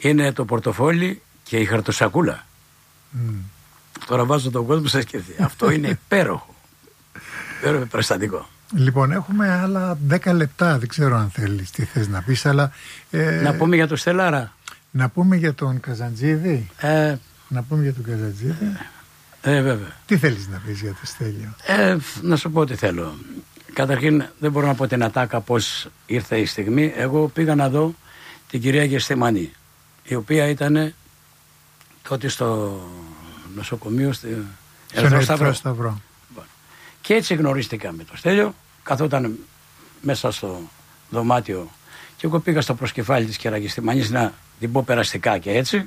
είναι το πορτοφόλι και η χαρτοσακούλα. Τώρα βάζω τον κόσμο σε σκεφτεί. Αυτό είναι υπέροχο. Υπέροχο περιστατικό. Λοιπόν, έχουμε άλλα 10 λεπτά. Δεν ξέρω αν θέλεις τι θες να πεις, αλλά... να πούμε για το Στελάρα. Να πούμε για τον Καζαντζίδη. Να πούμε για τον Καζαντζίδη. Βέβαια. Τι θέλεις να πεις για το Στέλιο? Να σου πω τι θέλω. Καταρχήν δεν μπορώ να πω την ατάκα πώς ήρθε η στιγμή. Εγώ πήγα να δω την κυρία Γεστημανή, η οποία ήταν τότε στο νοσοκομείο στον Ερυθρό Σταυρό. Και έτσι γνωρίστηκα με το Στέλιο. Καθόταν μέσα στο δωμάτιο και εγώ πήγα στο προσκεφάλι της κυρία Γεστημανής να την πω περαστικά και έτσι.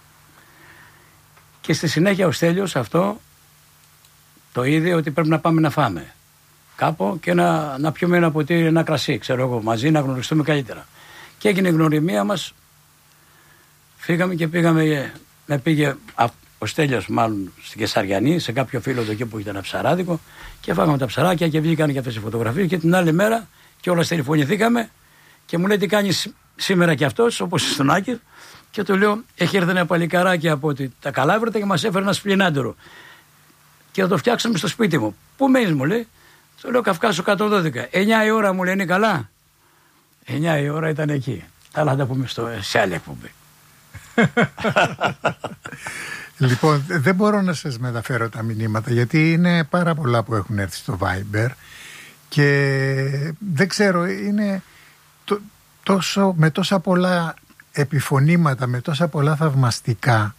Και στη συνέχεια ο Στέλιος αυτό το είδε ότι πρέπει να πάμε να φάμε κάπου και να πιούμε ένα ποτήρι, ένα κρασί, ξέρω εγώ, μαζί να γνωριστούμε καλύτερα. Και έγινε η γνωριμία μας. Φύγαμε και πήγαμε, με πήγε ο Στέλιος μάλλον στην Κεσαριανή, σε κάποιο φίλο του εκεί που ήταν ένα ψαράδικο, και φάγαμε τα ψαράκια και βγήκαν και αυτές οι φωτογραφίες. Και την άλλη μέρα και όλα τηλεφωνηθήκαμε και μου λέει τι κάνει σήμερα κι αυτός, όπως στον Άκη. Και του λέω, έχει έρθει ένα παλικαράκι από τα Καλάβρητα και μας έφερε ένα σπλινάντερο. Και θα το φτιάξαμε στο σπίτι μου. Πού μένεις, μου λέει? Του λέω Καυκάσου 112. 9 η ώρα, μου λέει, είναι καλά? 9 η ώρα ήταν εκεί. Αλλά θα τα πούμε σε άλλη εκπομπή. Λοιπόν, δεν μπορώ να σας μεταφέρω τα μηνύματα γιατί είναι πάρα πολλά που έχουν έρθει στο Viber και δεν ξέρω, είναι με τόσα πολλά επιφωνήματα, με τόσα πολλά θαυμαστικά.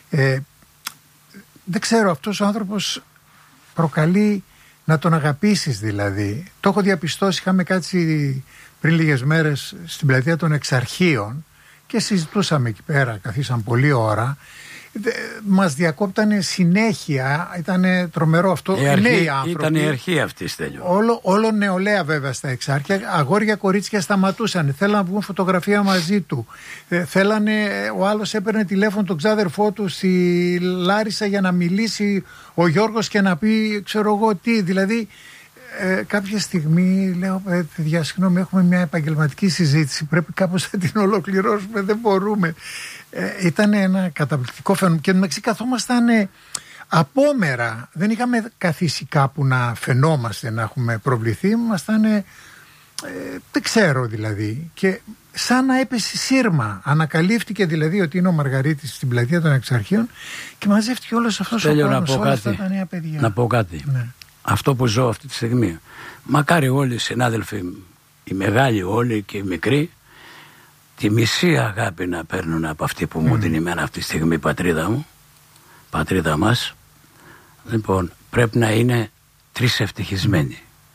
Δεν ξέρω, αυτός ο άνθρωπος προκαλεί να τον αγαπήσεις δηλαδή. Το έχω διαπιστώσει, είχαμε κάτσει πριν λίγες μέρες στην πλατεία των Εξαρχείων και συζητούσαμε εκεί πέρα, καθίσαν πολλή ώρα. Μας διακόπτανε συνέχεια, ήταν τρομερό αυτό. Νέοι άνθρωποι. Ήταν η αρχή αυτή, Στέλιο. Όλο νεολαία βέβαια στα Εξάρχεια, αγόρια κορίτσια σταματούσαν, θέλανε να βγουν φωτογραφία μαζί του. Ο άλλος έπαιρνε τηλέφωνο τον ξάδερφό του στη Λάρισα για να μιλήσει ο Γιώργος και να πει ξέρω εγώ τι, δηλαδή κάποια στιγμή λέω παιδιά συγγνώμη, έχουμε μια επαγγελματική συζήτηση, πρέπει κάπως να την ολοκληρώσουμε, δεν μπορούμε. Ήταν ένα καταπληκτικό φαινόμενο και μεταξύ καθόμασταν απόμερα, δεν είχαμε καθίσει κάπου να φαινόμαστε, να έχουμε προβληθεί, ήμασταν δεν ξέρω δηλαδή, και σαν να έπεσε σύρμα, ανακαλύφθηκε δηλαδή ότι είναι ο Μαργαρίτης στην πλατεία των Εξαρχείων και μαζεύτηκε όλος αυτός ο κόσμος, όλα αυτά τα νέα παιδιά. Να πω κάτι, ναι. Αυτό που ζω αυτή τη στιγμή, μακάρι όλοι οι συνάδελφοι, οι μεγάλοι όλοι και οι μικροί, τη μισή αγάπη να παίρνουν από αυτή που μου δίνει εμένα αυτή τη στιγμή η πατρίδα μου, πατρίδα μας. Λοιπόν, πρέπει να είναι τρεις ευτυχισμένοι.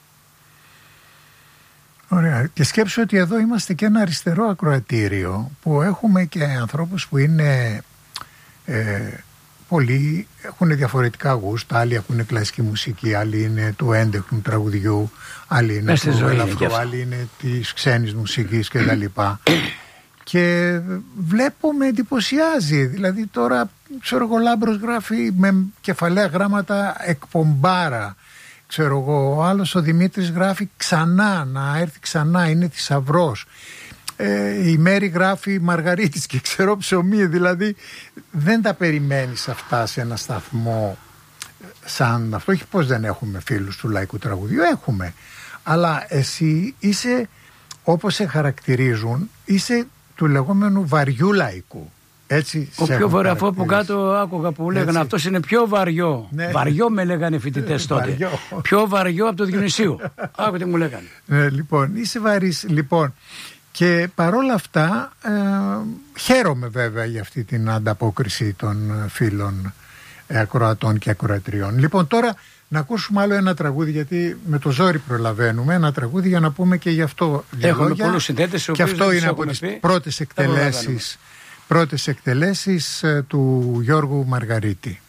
Ωραία. Και σκέψου ότι εδώ είμαστε και ένα αριστερό ακροατήριο που έχουμε και ανθρώπους που είναι πολλοί έχουν διαφορετικά γούστα, άλλοι έχουν κλασική μουσική, άλλοι είναι του έντεχνου τραγουδιού, άλλοι είναι του ελαφρού, άλλοι είναι της ξένης μουσικής κτλ. Και βλέπω, με εντυπωσιάζει. Δηλαδή τώρα, ξέρω εγώ, Λάμπρος γράφει με κεφαλαία γράμματα εκπομπάρα. Ξέρω εγώ, ο άλλος ο Δημήτρης γράφει ξανά, να έρθει ξανά, είναι θησαυρός. Η Μέρη γράφει Μαργαρίτης και ξέρω ψωμί. Δηλαδή δεν τα περιμένεις αυτά σε ένα σταθμό σαν αυτό. Όχι πως δεν έχουμε φίλους του λαϊκού τραγουδιού, έχουμε. Αλλά εσύ είσαι, όπως σε χαρακτηρίζουν, είσαι του λεγόμενου βαριού λαϊκού. Έτσι, ο πιο βαρύ, αυτό που κάτω άκουγα που λέγανε αυτός είναι πιο βαριό. Ναι. Βαριό με λέγανε οι φοιτητές τότε. Πιο βαριό από το Διονυσίου. Άκου τι μου λέγανε. Λοιπόν, είσαι βαρύς. Λοιπόν, και παρόλα αυτά χαίρομαι βέβαια για αυτή την ανταπόκριση των φίλων ακροατών και ακροατριών. Λοιπόν, τώρα να ακούσουμε άλλο ένα τραγούδι, γιατί με το ζόρι προλαβαίνουμε ένα τραγούδι για να πούμε και γι' αυτό. Έχουμε πολλούς συνθέτες. Και αυτό είναι από τις πρώτες εκτελέσεις του Γιώργου Μαργαρίτη.